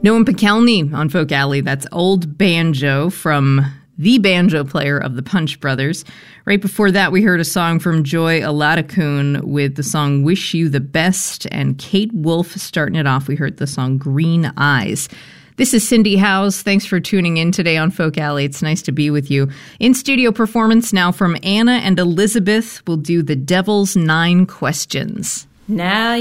Noam Pikelny on Folk Alley. That's Old Banjo from the banjo player of the Punch Brothers. Right before that, we heard a song from Joy Aladakun with the song Wish You the Best, and Kate Wolf starting it off. We heard the song Green Eyes. This is Cindy Howes. Thanks for tuning in today on Folk Alley. It's nice to be with you. In-studio performance now from Anna and Elizabeth. We'll do The Devil's 9 Questions. Now